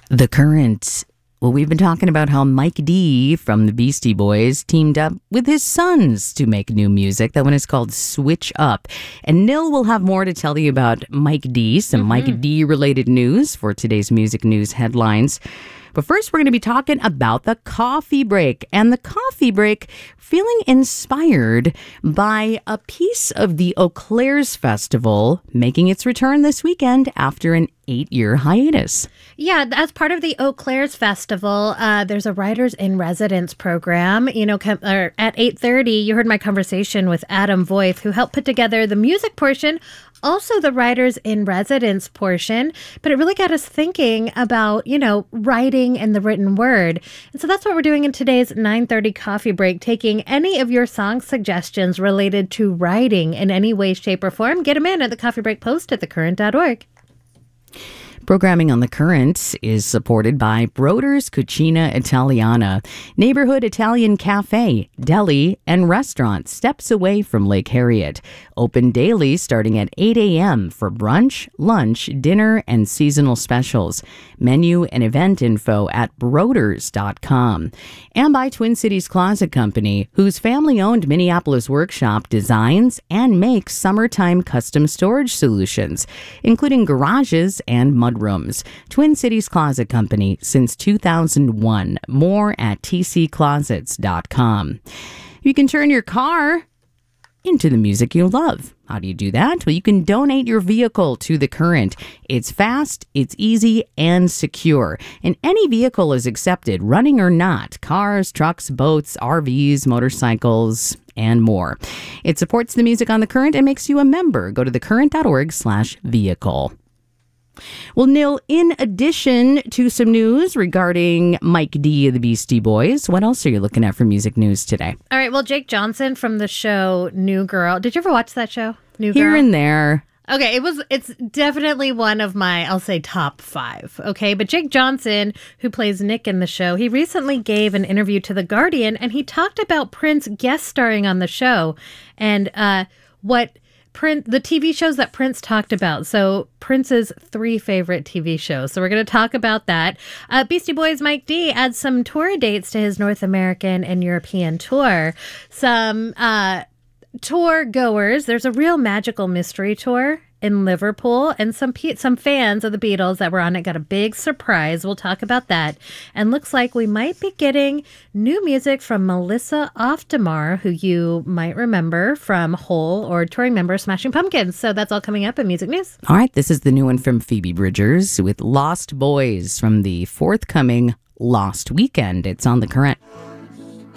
The Current. Well, we've been talking about how Mike D from the Beastie Boys teamed up with his sons to make new music. That one is called Switch Up. And Nil will have more to tell you about Mike D, some Mike D related news for today's music news headlines. But first, we're going to be talking about the coffee break. And the coffee break, feeling inspired by a piece of the Eau Claire's Festival making its return this weekend after an 8-year hiatus. Yeah, as part of the Eau Claire's Festival, there's a Writers in Residence program. You know, at 8:30, you heard my conversation with Adam Voith, who helped put together the music portion, also the Writers in Residence portion. But it really got us thinking about, writing and the written word. And so that's what we're doing in today's 9:30 coffee break, taking any of your song suggestions related to writing in any way, shape, or form. Get them in at the coffee break post at thecurrent.org. Programming on The Current is supported by Broder's Cucina Italiana, neighborhood Italian cafe, deli, and restaurant steps away from Lake Harriet. Open daily starting at 8 a.m. for brunch, lunch, dinner, and seasonal specials. Menu and event info at broders.com. And by Twin Cities Closet Company, whose family-owned Minneapolis workshop designs and makes summertime custom storage solutions, including garages and mudrooms. Twin Cities Closet Company since 2001. More at tcclosets.com. You can turn your car into the music you love. How do you do that? Well, you can donate your vehicle to The Current. It's fast, it's easy, and secure. And any vehicle is accepted, running or not. Cars, trucks, boats, RVs, motorcycles, and more. It supports the music on The Current and makes you a member. Go to thecurrent.org/vehicle. Well, Nil, in addition to some news regarding Mike D of the Beastie Boys, what else are you looking at for music news today? All right. Well, Jake Johnson from the show New Girl. Did you ever watch that show, New Girl? Here and there. Okay, it's definitely one of my, I'll say, top 5, okay? But Jake Johnson, who plays Nick in the show, he recently gave an interview to The Guardian, and he talked about Prince guest starring on the show and the TV shows that Prince talked about. So Prince's 3 favorite TV shows. So we're going to talk about that. Beastie Boys Mike D adds some tour dates to his North American and European tour. Some tour goers. There's a real magical mystery tour in Liverpool, and some fans of the Beatles that were on it got a big surprise. We'll talk about that. And looks like we might be getting new music from Melissa Oftamar, who you might remember from Hole or touring member of Smashing Pumpkins. So that's all coming up in Music News. All right, this is the new one from Phoebe Bridgers with Lost Boys from the forthcoming Lost Weekend. It's on The Current.